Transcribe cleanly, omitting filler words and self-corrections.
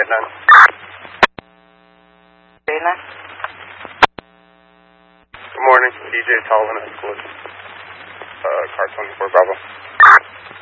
Dana? Good morning. DJ Sullivan at School. Car 24 Bravo.